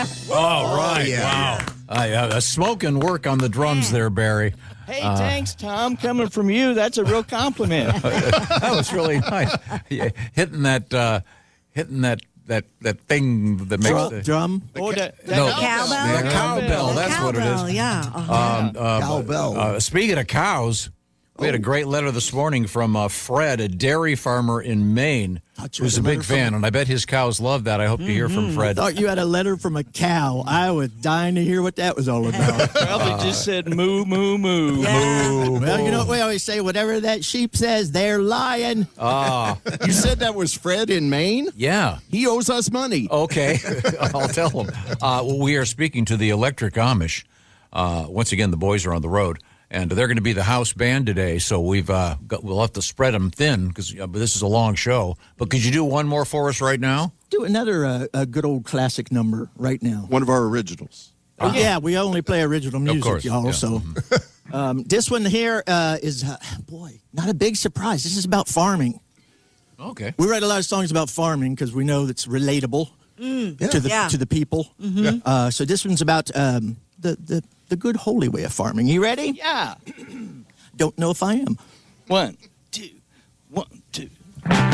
All right. Yeah. Wow. Smoking work on the drums there, Barry. Hey, thanks, Tom. Coming from you, that's a real compliment. That was really nice. Yeah, hitting that thing that makes the Drum? Oh, that No. Cowbell? The cowbell. That's what it Cowbell, is. yeah. Cowbell. Speaking of cows, we had a great letter this morning from Fred, a dairy farmer in Maine, who's a big fan, and I bet his cows love that. I hope to hear from Fred. Thought you had a letter from a cow. I was dying to hear what that was all about. probably just said moo, moo, moo. Well, you know what we always say? Whatever that sheep says, they're lying. You said that was Fred in Maine? Yeah. He owes us money. Okay. I'll tell him. We are speaking to the Electric Amish. Once again, the boys are on the road. And they're going to be the house band today, so we'll have to spread them thin because this is a long show. But could you do one more for us right now? Do another a good old classic number right now. One of our originals. Yeah, we only play original music, course, y'all. yeah. So this one here is, not a big surprise. This is about farming. Okay. We write a lot of songs about farming because we know that's relatable to the people. So this one's about the good holy way of farming. You ready? Yeah. Don't know if I am. 1, 2, 1, 2.